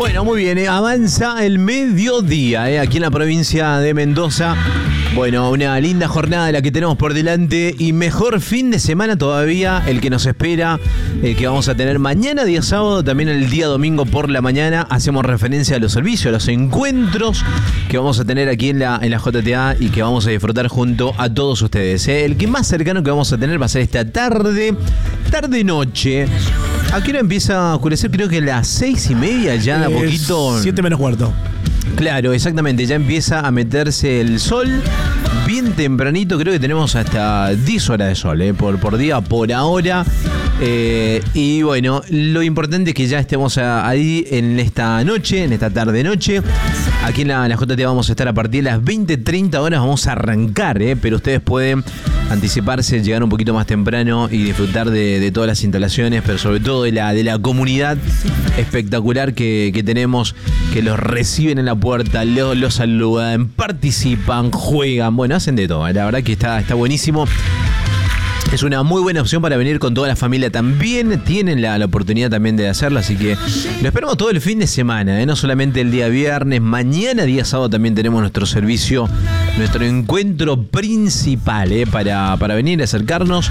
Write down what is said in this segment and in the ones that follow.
Bueno, muy bien, avanza el mediodía aquí en la provincia de Mendoza. Bueno, una linda jornada la que tenemos por delante y mejor fin de semana todavía el que nos espera, que vamos a tener mañana, día sábado, también el día domingo por la mañana. Hacemos referencia a los servicios, a los encuentros que vamos a tener aquí en la JTA y que vamos a disfrutar junto a todos ustedes. El que más cercano que vamos a tener va a ser esta tarde-noche. ¿A qué hora empieza a oscurecer? Creo que a las 6:30 ya de a poquito. 7 menos cuarto. Claro, exactamente, ya empieza a meterse el sol bien tempranito, creo que tenemos hasta 10 horas de sol por día, por ahora. Y bueno, lo importante es que ya estemos ahí en esta noche, en esta tarde-noche. Aquí en la JT vamos a estar a partir de las 20:30 horas, vamos a arrancar, pero ustedes pueden anticiparse, llegar un poquito más temprano y disfrutar de todas las instalaciones, pero sobre todo de la comunidad espectacular que tenemos, que los reciben en la puerta, los saludan, participan, juegan, bueno, hacen de todo. La verdad que está buenísimo. Es una muy buena opción para venir con toda la familia. También tienen la oportunidad también de hacerlo, así que lo esperamos todo el fin de semana, no solamente el día viernes. Mañana, día sábado, también tenemos nuestro servicio, nuestro encuentro principal para venir a acercarnos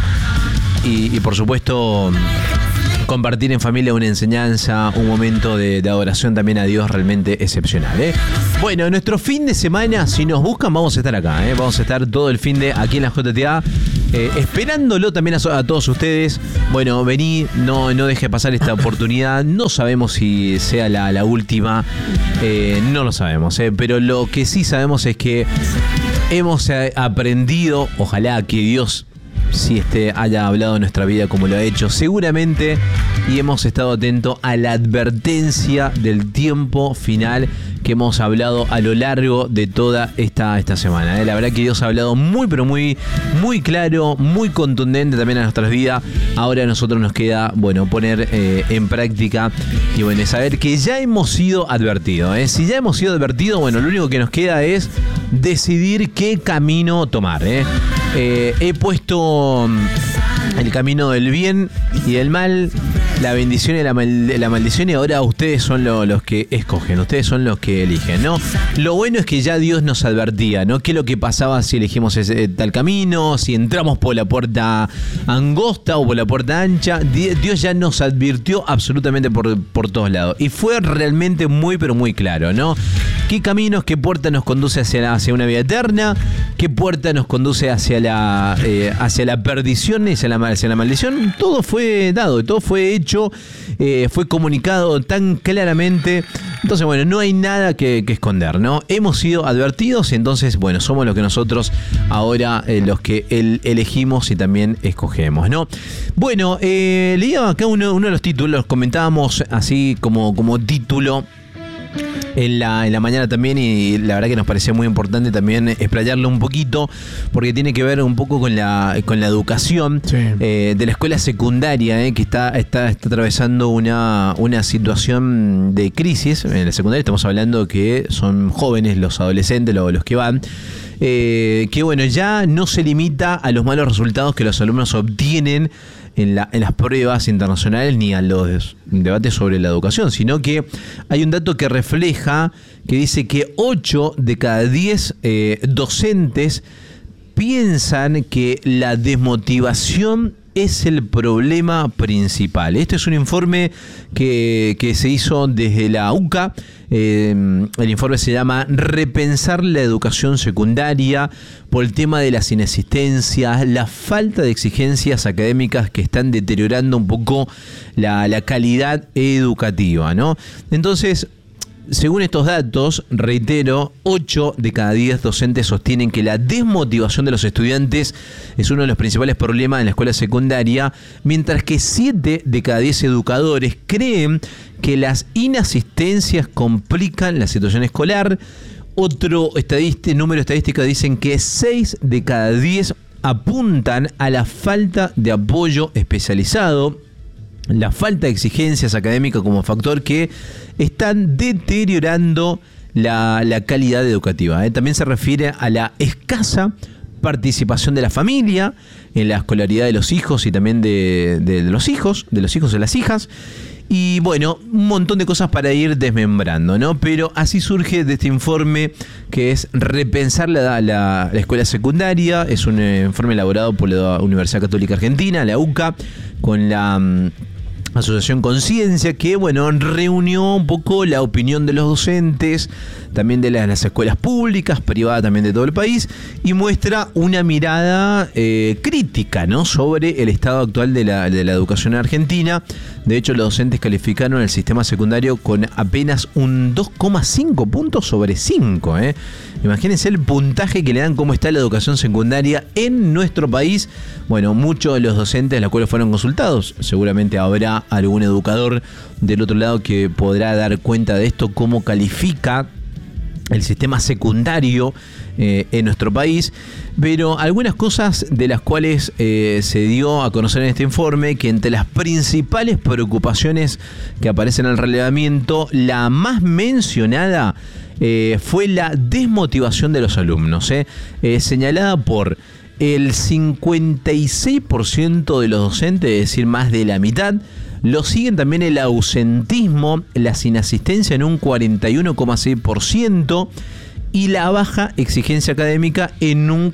y por supuesto compartir en familia una enseñanza, un momento de adoración también a Dios realmente excepcional. Bueno, nuestro fin de semana, si nos buscan, vamos a estar acá. Vamos a estar todo el fin de aquí en la JTA. Esperándolo también a todos ustedes. Bueno, vení, no deje pasar esta oportunidad. No sabemos si sea la última, no lo sabemos, pero lo que sí sabemos es que hemos aprendido, ojalá que Dios si haya hablado en nuestra vida como lo ha hecho seguramente, y hemos estado atentos a la advertencia del tiempo final que hemos hablado a lo largo de toda esta semana. La verdad que Dios ha hablado muy, pero muy, muy claro, muy contundente también a nuestras vidas. Ahora a nosotros nos queda, bueno, poner en práctica y bueno, saber que ya hemos sido advertidos. Si ya hemos sido advertidos, bueno, lo único que nos queda es decidir qué camino tomar. He puesto el camino del bien y del mal, la bendición y la maldición, y ahora ustedes son los que escogen, ustedes son los que eligen, ¿no? Lo bueno es que ya Dios nos advertía, ¿no? ¿Qué es lo que pasaba si elegimos tal camino, si entramos por la puerta angosta o por la puerta ancha? Dios ya nos advirtió absolutamente por todos lados, y fue realmente muy, pero muy claro, ¿no? ¿Qué caminos, qué puerta nos conduce hacia una vida eterna? ¿Qué puerta nos conduce hacia la perdición y hacia la maldición? Todo fue dado, todo fue hecho, fue comunicado tan claramente. Entonces, bueno, no hay nada que esconder, ¿no? Hemos sido advertidos, entonces, bueno, somos los que nosotros ahora los que elegimos y también escogemos, ¿no? Bueno, leía acá uno de los títulos, comentábamos así como título en la mañana también, y la verdad que nos parecía muy importante también explayarlo un poquito, porque tiene que ver un poco con la educación, sí, de la escuela secundaria, que está atravesando una situación de crisis. En la secundaria estamos hablando que son jóvenes, los adolescentes, los que van, que bueno, ya no se limita a los malos resultados que los alumnos obtienen en las pruebas internacionales ni a los debates sobre la educación, sino que hay un dato que refleja, que dice que 8 de cada 10 docentes piensan que la desmotivación es el problema principal. Este es un informe que se hizo desde la UCA. El informe se llama Repensar la educación secundaria, por el tema de las inexistencias, la falta de exigencias académicas que están deteriorando un poco la calidad educativa, ¿no? Entonces, según estos datos, reitero, 8 de cada 10 docentes sostienen que la desmotivación de los estudiantes es uno de los principales problemas en la escuela secundaria, mientras que 7 de cada 10 educadores creen que las inasistencias complican la situación escolar. Otro número estadístico dicen que 6 de cada 10 apuntan a la falta de apoyo especializado, la falta de exigencias académicas como factor que están deteriorando la calidad educativa. También se refiere a la escasa participación de la familia en la escolaridad de los hijos y también de los hijos, de las hijas, Y bueno, un montón de cosas para ir desmembrando, ¿no? Pero así surge de este informe que es repensar la escuela secundaria. Es un informe elaborado por la Universidad Católica Argentina, la UCA, con la Asociación Conciencia, que bueno, reunió un poco la opinión de los docentes, también de las escuelas públicas, privadas también de todo el país, y muestra una mirada crítica, ¿no?, sobre el estado actual de la educación en Argentina. De hecho, los docentes calificaron el sistema secundario con apenas un 2,5 puntos sobre 5. Imagínense el puntaje que le dan cómo está la educación secundaria en nuestro país. Bueno, muchos de los docentes de la cual fueron consultados, seguramente habrá algún educador del otro lado que podrá dar cuenta de esto, cómo califica el sistema secundario en nuestro país, pero algunas cosas de las cuales se dio a conocer en este informe, que entre las principales preocupaciones que aparecen en el relevamiento, la más mencionada fue la desmotivación de los alumnos, señalada por el 56% de los docentes, es decir, más de la mitad. Lo siguen también el ausentismo, la inasistencia en un 41,6% y la baja exigencia académica en un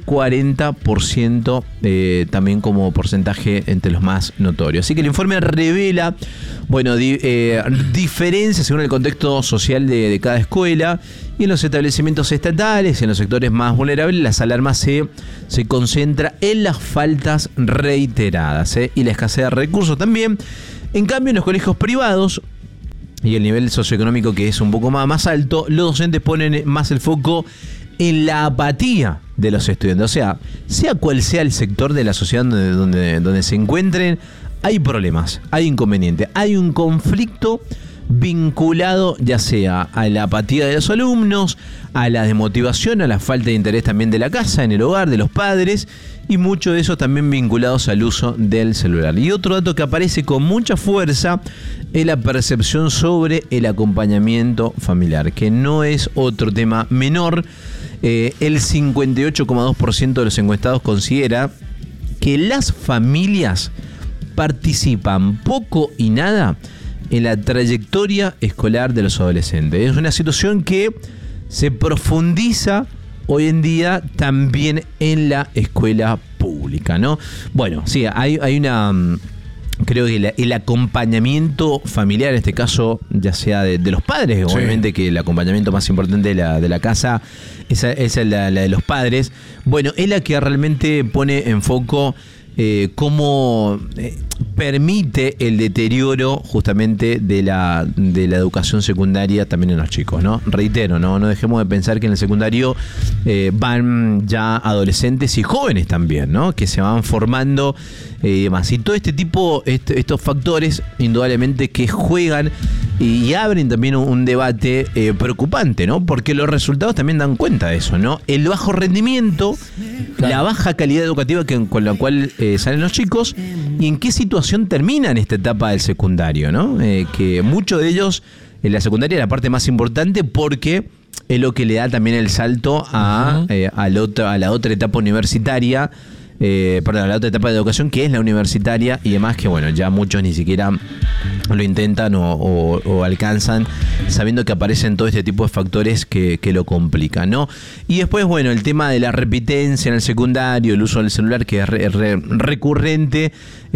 40%, también como porcentaje entre los más notorios. Así que el informe revela, bueno, diferencias según el contexto social de cada escuela, y en los establecimientos estatales y en los sectores más vulnerables las alarmas se concentra en las faltas reiteradas, y la escasez de recursos también. En cambio, en los colegios privados y el nivel socioeconómico, que es un poco más alto, los docentes ponen más el foco en la apatía de los estudiantes. O sea cual sea el sector de la sociedad donde se encuentren, hay problemas, hay inconvenientes, hay un conflicto vinculado ya sea a la apatía de los alumnos, a la desmotivación, a la falta de interés también de la casa, en el hogar, de los padres, y mucho de eso también vinculados al uso del celular. Y otro dato que aparece con mucha fuerza es la percepción sobre el acompañamiento familiar, que no es otro tema menor. El 58,2% de los encuestados considera que las familias participan poco y nada en la trayectoria escolar de los adolescentes. Es una situación que se profundiza hoy en día también en la escuela pública, ¿no? Bueno, sí, hay una... Creo que el acompañamiento familiar, en este caso, ya sea de los padres, sí, obviamente que el acompañamiento más importante de la casa es la de los padres. Bueno, es la que realmente pone en foco cómo permite el deterioro justamente de la educación secundaria también en los chicos, ¿no? Reitero, no dejemos de pensar que en el secundario van ya adolescentes y jóvenes también, ¿no?, que se van formando y demás. Y todo estos factores, indudablemente, que juegan y abren también un debate preocupante, ¿no? Porque los resultados también dan cuenta de eso, ¿no? El bajo rendimiento, claro, la baja calidad educativa con la cual salen los chicos, y en qué situación terminan esta etapa del secundario, ¿no? Que muchos de ellos, en la secundaria, es la parte más importante porque es lo que le da también el salto a la otra etapa universitaria, a la otra etapa de educación, que es la universitaria y demás, que bueno, ya muchos ni siquiera lo intentan o alcanzan, sabiendo que aparecen todo este tipo de factores que lo complican, ¿no? Y después, bueno, el tema de la repitencia en el secundario, el uso del celular, que es recurrente,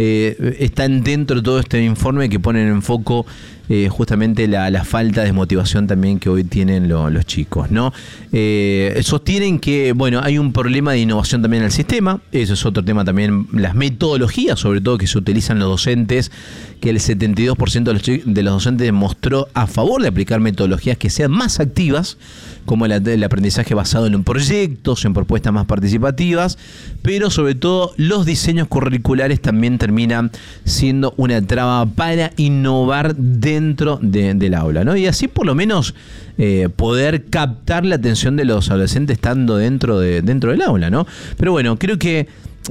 están dentro de todo este informe que ponen en foco justamente la falta de motivación también que hoy tienen los chicos, ¿no? Sostienen que, bueno, hay un problema de innovación también en el sistema. Eso es otro tema también, las metodologías, sobre todo, que se utilizan los docentes, que el 72% de los docentes mostró a favor de aplicar metodologías que sean más activas, como el aprendizaje basado en proyectos, en propuestas más participativas, pero sobre todo los diseños curriculares también terminan siendo una traba para innovar dentro del aula, ¿no? Y así por lo menos poder captar la atención de los adolescentes estando dentro del aula, ¿no? Pero bueno, creo que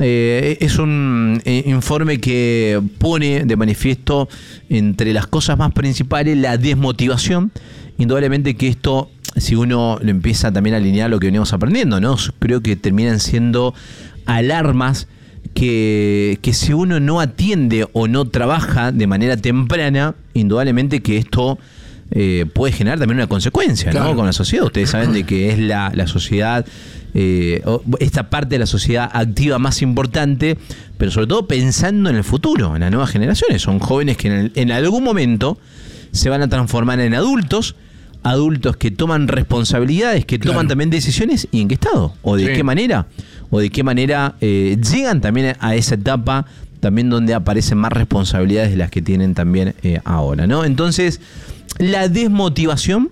es un informe que pone de manifiesto, entre las cosas más principales, la desmotivación. Indudablemente que esto, si uno lo empieza también a alinear lo que venimos aprendiendo, ¿no?, creo que terminan siendo alarmas que si uno no atiende o no trabaja de manera temprana, indudablemente que esto puede generar también una consecuencia, claro, ¿no? Con la sociedad. Ustedes saben de que es la sociedad, esta parte de la sociedad activa más importante, pero sobre todo pensando en el futuro, en las nuevas generaciones. Son jóvenes que en algún momento se van a transformar en adultos que toman responsabilidades, que claro, toman también decisiones, y en qué estado, o de qué manera, llegan también a esa etapa también donde aparecen más responsabilidades de las que tienen también ahora, ¿no? Entonces, la desmotivación,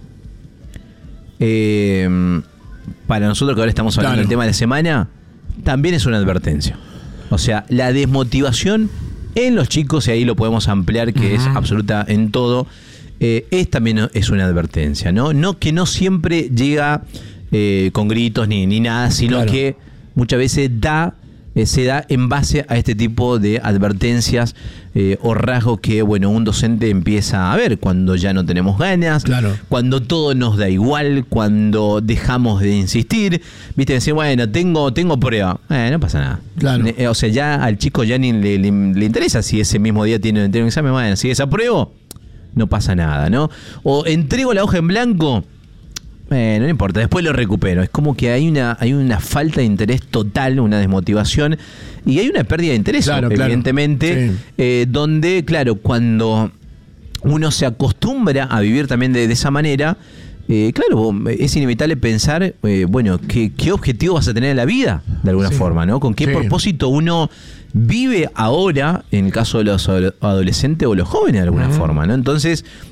para nosotros que ahora estamos hablando del tema de la semana, también es una advertencia. O sea, la desmotivación en los chicos, y ahí lo podemos ampliar, que es absoluta en todo, también es una advertencia, ¿no? Que no siempre llega con gritos ni nada, sino que muchas veces se da en base a este tipo de advertencias o rasgos que, bueno, un docente empieza a ver cuando ya no tenemos ganas, cuando todo nos da igual, cuando dejamos de insistir, viste, decir, bueno, tengo prueba, no pasa nada. O sea, ya al chico ya ni le interesa si ese mismo día tiene un examen, bueno, si desapruebo, no pasa nada, ¿no? O entrego la hoja en blanco, no importa, después lo recupero. Es como que hay una falta de interés total, una desmotivación, y hay una pérdida de interés, evidentemente, donde, claro, cuando uno se acostumbra a vivir también de esa manera, claro, es inevitable pensar, bueno, ¿qué objetivo vas a tener en la vida? De alguna forma, ¿no? ¿Con qué propósito uno vive ahora, en el caso de los adolescentes o los jóvenes de alguna forma, ¿no? Entonces,